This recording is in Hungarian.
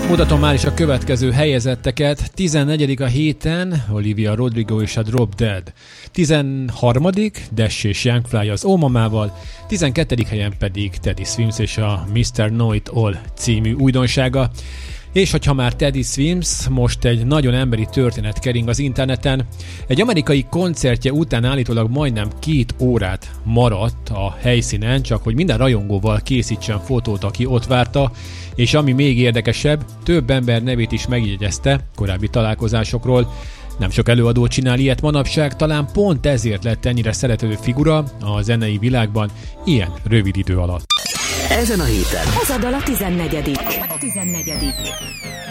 Mutatom már is a következő helyezetteket. 14. a héten Olivia Rodrigo és a Drop Dead. 13. Dash és Young Fly az Ómamával. 12. helyen pedig Teddy Swims és a Mr. Know It All című újdonsága. És hogyha már Teddy Swims, most egy nagyon emberi történet kering az interneten. Egy amerikai koncertje után állítólag majdnem 2 órát maradt a helyszínen, csak hogy minden rajongóval készítsen fotót, aki ott várta, és ami még érdekesebb, több ember nevét is megjegyezte korábbi találkozásokról. Nem sok előadó csinál ilyet manapság, talán pont ezért lett ennyire szerethető figura a zenei világban ilyen rövid idő alatt. Ezen a héten ez a dal a 14.